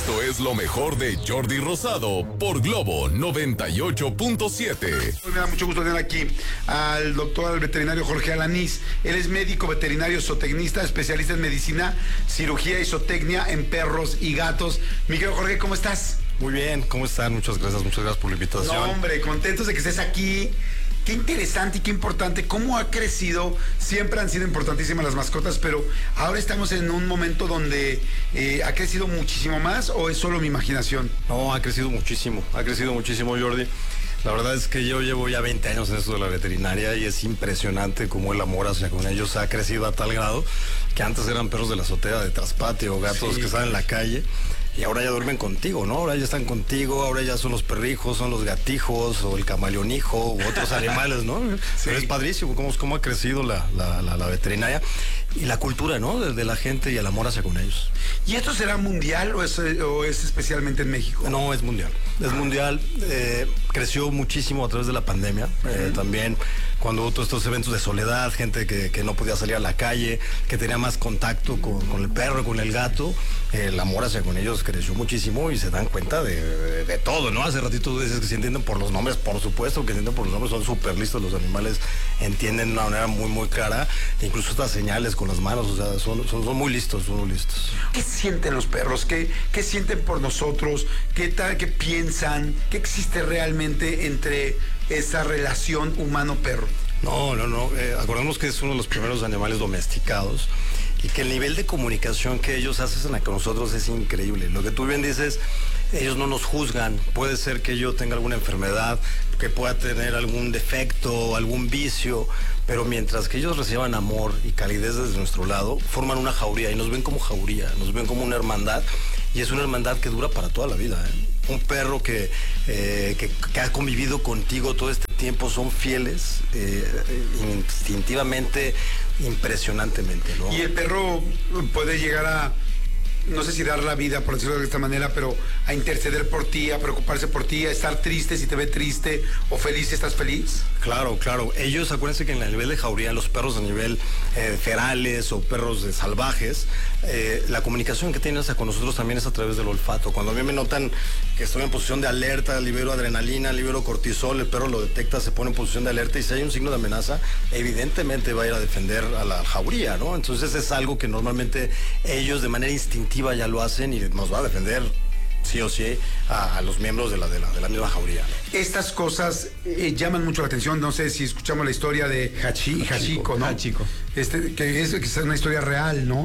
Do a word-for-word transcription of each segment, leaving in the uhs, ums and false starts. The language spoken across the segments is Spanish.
Esto es lo mejor de Jordi Rosado por Globo noventa y ocho punto siete. Me da mucho gusto tener aquí al doctor, al veterinario Jorge Alanís. Él es médico veterinario zootecnista, especialista en medicina, cirugía y zootecnia en perros y gatos. Mi querido Jorge, ¿cómo estás? Muy bien, ¿cómo están? Muchas gracias, muchas gracias por la invitación. No, hombre, contentos de que estés aquí. Qué interesante y qué importante, cómo ha crecido. Siempre han sido importantísimas las mascotas, pero ahora estamos en un momento donde eh, ha crecido muchísimo más, ¿o es solo mi imaginación? No, ha crecido muchísimo, ha crecido muchísimo, Jordi. La verdad es que yo llevo ya veinte años en esto de la veterinaria y es impresionante cómo el amor hacia con ellos ha crecido a tal grado que antes eran perros de la azotea, de traspatio, gatos sí, que están en la calle. Y ahora ya duermen contigo, ¿no? Ahora ya están contigo, ahora ya son los perrijos, son los gatijos, o el camaleonijo, u otros animales, ¿no? Sí. Pero es padrísimo cómo, cómo ha crecido la, la, la, la veterinaria y la cultura, ¿no? De, de la gente y el amor hacia con ellos. ¿Y esto será mundial o es, o es especialmente en México? No, es mundial. Es mundial. Eh, creció muchísimo a través de la pandemia. Eh, uh-huh. También cuando hubo todos estos eventos de soledad, gente que, que no podía salir a la calle, que tenía más contacto con, con el perro, con el gato, eh, el amor hacia con ellos creció muchísimo y se dan cuenta de, de, de todo, ¿no? Hace ratito tú dices que se entienden por los nombres, por supuesto que entienden por los nombres, son súper listos los animales, entienden de una manera muy, muy clara, incluso estas señales con las manos, o sea, son, son, son muy listos, son muy listos. ¿Qué sienten los perros? ¿Qué, qué sienten por nosotros? ¿Qué tal, qué piensan? ¿Qué existe realmente entre esa relación humano-perro? No, no, no, eh, acordemos que es uno de los primeros animales domesticados y que el nivel de comunicación que ellos hacen con nosotros es increíble. Lo que tú bien dices, ellos no nos juzgan. Puede ser que yo tenga alguna enfermedad, que pueda tener algún defecto, algún vicio, pero mientras que ellos reciban amor y calidez desde nuestro lado, forman una jauría y nos ven como jauría, nos ven como una hermandad, y es una hermandad que dura para toda la vida, ¿eh? Un perro que, eh, que, que ha convivido contigo todo este tiempo, son fieles, eh, instintivamente, impresionantemente, ¿no? Y el perro puede llegar a, no sé si dar la vida, por decirlo de esta manera, pero a interceder por ti, a preocuparse por ti, a estar triste si te ve triste, o feliz si estás feliz. Claro, claro. Ellos, acuérdense que en el nivel de jauría, los perros a nivel eh, ferales o perros de salvajes, eh, la comunicación que tienen hacia con nosotros también es a través del olfato. Cuando a mí me notan que estoy en posición de alerta, libero adrenalina, libero cortisol, el perro lo detecta, se pone en posición de alerta y si hay un signo de amenaza, evidentemente va a ir a defender a la jauría, ¿no? Entonces es algo que normalmente ellos de manera instintiva ya lo hacen y nos va a defender sí o sí a, a los miembros de la, de la, de la misma jauría. Estas cosas eh, llaman mucho la atención. No sé si escuchamos la historia de Hachi, Hachiko, ¿no? Hachiko. Este, que es, que es una historia real, ¿no?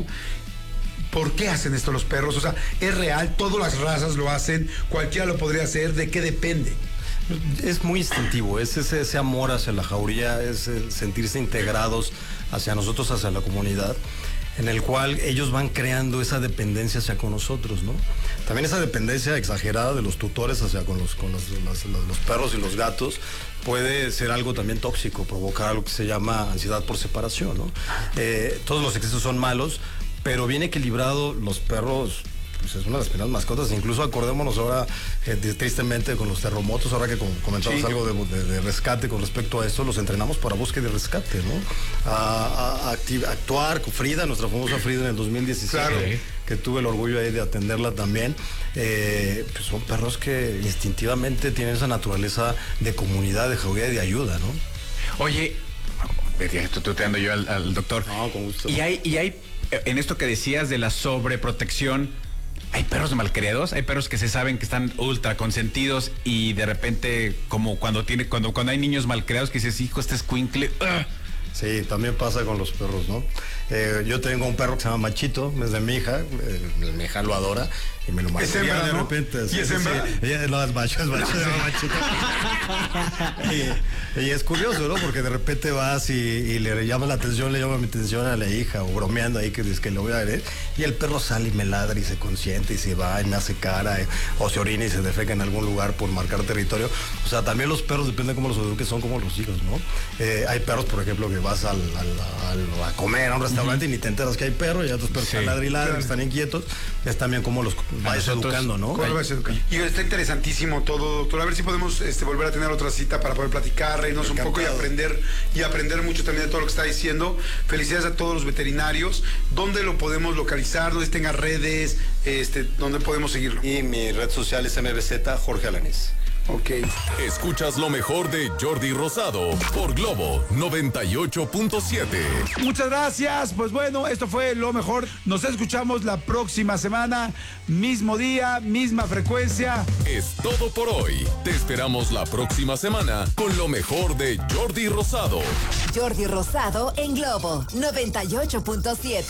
¿Por qué hacen esto los perros? O sea, ¿es real? ¿Todas las razas lo hacen? ¿Cualquiera lo podría hacer? ¿De qué depende? Es muy instintivo, es ese, ese amor hacia la jauría, es el sentirse integrados hacia nosotros, hacia la comunidad, en el cual ellos van creando esa dependencia hacia con nosotros, ¿no? También esa dependencia exagerada de los tutores hacia con los, con los, los, los perros y los gatos puede ser algo también tóxico, provocar algo que se llama ansiedad por separación, ¿no? Eh, todos los excesos son malos, pero bien equilibrado, los perros pues es una de las primeras mascotas. Incluso acordémonos ahora, eh, tristemente, con los terremotos, ahora que comentamos sí. algo de, de, de rescate con respecto a esto, los entrenamos para búsqueda y rescate, ¿no? A, a, a actuar con Frida, nuestra famosa Frida en el dos mil diecisiete, claro. que tuve el orgullo ahí de atenderla también. Eh, pues son perros que instintivamente tienen esa naturaleza de comunidad, de jauría y de ayuda, ¿no? Oye, estoy tuteando yo al, al doctor. No, con gusto. Y hay, y hay, en esto que decías de la sobreprotección, hay perros malcriados, hay perros que se saben que están ultra consentidos y de repente, como cuando tiene, cuando, cuando hay niños malcriados que dices, hijo, este escuincle, ¡uh! Sí, también pasa con los perros, ¿no? Eh, yo tengo un perro que se llama Machito, es de mi hija, eh, mi hija lo adora y me lo malcria de ¿no? repente. ¿Y sí, es hembra? Sí, ella no es macho, es macho, se llama Machito. y, y es curioso, ¿no? Porque de repente vas y, y le llama la atención, le llama mi atención a la hija, o bromeando ahí que dice que lo voy a ver, y el perro sale y me ladra y se consiente y se va y me hace cara, eh, o se orina y se defeca en algún lugar por marcar territorio. O sea, también los perros, depende de cómo los eduques, son como los hijos, ¿no? Eh, hay perros, por ejemplo, que vas al, al, al, a comer a un restaurante restaurante uh-huh. y ni te enteras que hay perro, y otros perros sí. están ladrilados, claro. están inquietos. Es también como los vayas educando, ¿no? ¿Cómo vas educando? Y está interesantísimo todo, doctor. A ver si podemos este, volver a tener otra cita para poder platicar, reírnos un poco y aprender, y aprender mucho también de todo lo que está diciendo. Felicidades a todos los veterinarios. ¿Dónde lo podemos localizar? ¿Dónde tenga redes? Este, ¿Dónde podemos seguirlo? Y mi red social es M B Z Jorge Alanís. Ok. Escuchas lo mejor de Jordi Rosado por Globo noventa y ocho punto siete. Muchas gracias. Pues bueno, esto fue lo mejor. Nos escuchamos la próxima semana. Mismo día, misma frecuencia. Es todo por hoy. Te esperamos la próxima semana con lo mejor de Jordi Rosado. Jordi Rosado en Globo noventa y ocho punto siete.